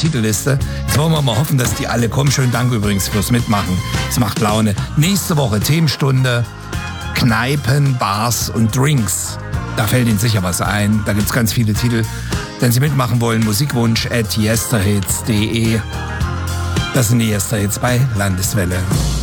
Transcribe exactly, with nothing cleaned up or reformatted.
Titelliste. Jetzt wollen wir mal hoffen, dass die alle kommen. Schönen Dank übrigens fürs Mitmachen. Es macht Laune. Nächste Woche Themenstunde, Kneipen, Bars und Drinks. Da fällt Ihnen sicher was ein. Da gibt es ganz viele Titel. Wenn Sie mitmachen wollen, Musikwunsch at yesterhits punkt de. Das sind die Yesterhits bei Landeswelle.